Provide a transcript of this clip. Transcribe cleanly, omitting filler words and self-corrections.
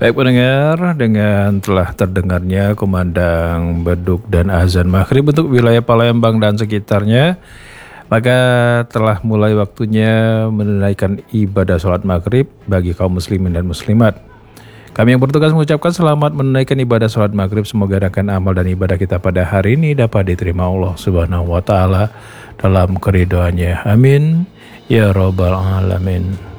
Baik pendengar, dengan telah terdengarnya kumandang beduk dan azan maghrib untuk wilayah Palembang dan sekitarnya, maka telah mulai waktunya menunaikan ibadah sholat maghrib bagi kaum muslimin dan muslimat. Kami yang bertugas mengucapkan selamat menunaikan ibadah sholat maghrib. Semoga rangkaian amal dan ibadah kita pada hari ini dapat diterima Allah Subhanahu wa Ta'ala dalam keridhaannya. Amin ya Rabbal Alamin.